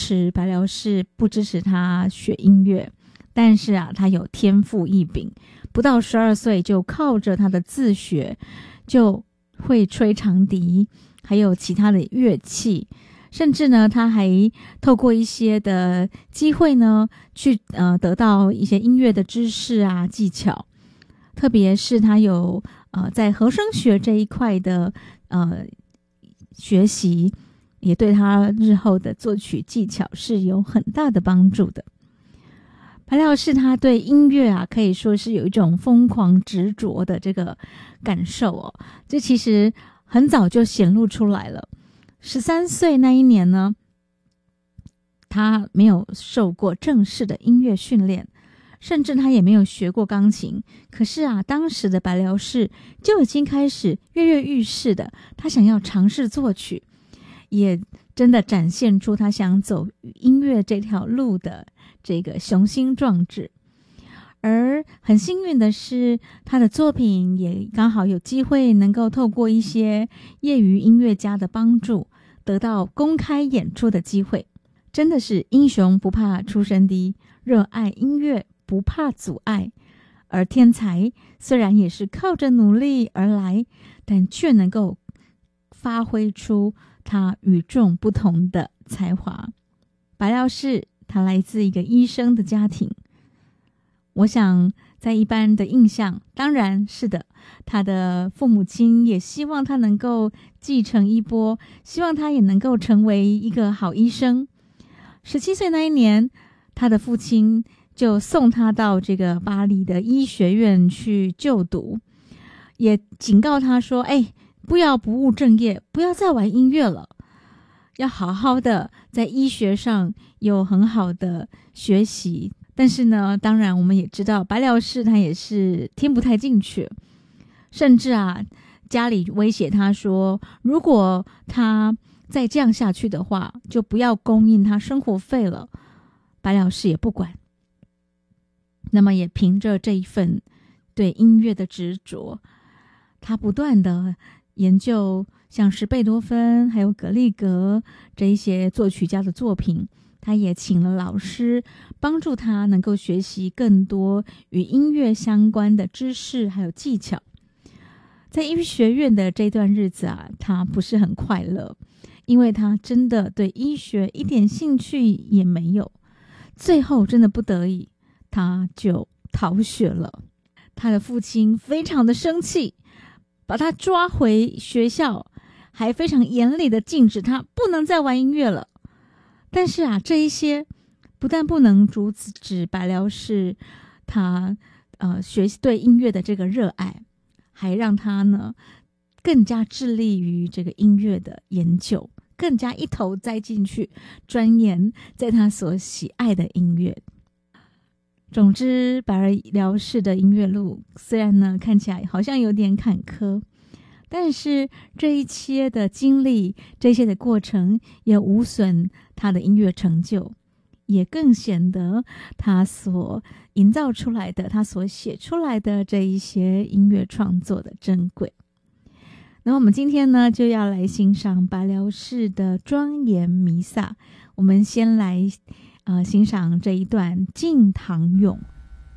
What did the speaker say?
持白辽士不支持他学音乐，但是啊，他有天赋异禀，不到12岁就靠着他的自学就会吹长笛，还有其他的乐器，甚至呢，他还透过一些的机会呢，去得到一些音乐的知识啊技巧，特别是他有在和声学这一块的学习，也对他日后的作曲技巧是有很大的帮助的。白辽士他对音乐啊，可以说是有一种疯狂执着的这个感受哦，这其实很早就显露出来了。13岁那一年呢，他没有受过正式的音乐训练，甚至他也没有学过钢琴。可是啊，当时的白辽士就已经开始跃跃欲试的，他想要尝试作曲，也真的展现出他想走音乐这条路的这个雄心壮志。而很幸运的是，他的作品也刚好有机会能够透过一些业余音乐家的帮助，得到公开演出的机会。真的是英雄不怕出身低，热爱音乐不怕阻碍。而天才虽然也是靠着努力而来，但却能够发挥出他与众不同的才华。白辽士他来自一个医生的家庭，我想在一般的印象，当然是的，他的父母亲也希望他能够继承衣钵，希望他也能够成为一个好医生。17岁那一年，他的父亲就送他到这个巴黎的医学院去就读，也警告他说，不要不务正业，不要再玩音乐了，要好好的在医学上有很好的学习。但是呢，当然我们也知道，白辽士他也是听不太进去，甚至啊，家里威胁他说，如果他再这样下去的话，就不要供应他生活费了。白辽士也不管，那么也凭着这一份对音乐的执着，他不断的研究像是贝多芬还有格里格这一些作曲家的作品，他也请了老师帮助他能够学习更多与音乐相关的知识还有技巧。在医学院的这段日子啊，他不是很快乐，因为他真的对医学一点兴趣也没有。最后真的不得已，他就逃学了。他的父亲非常的生气，把他抓回学校，还非常严厉的禁止他不能再玩音乐了。但是啊，这一些不但不能阻止白辽士他学习对音乐的这个热爱，还让他呢更加致力于这个音乐的研究，更加一头栽进去，钻研在他所喜爱的音乐。总之，白辽士的音乐路虽然呢看起来好像有点坎坷，但是这一切的经历，这些的过程也无损他的音乐成就，也更显得他所营造出来的，他所写出来的这一些音乐创作的珍贵。那我们今天呢，就要来欣赏白辽士的庄严弥撒。我们先来欣赏这一段敬堂咏。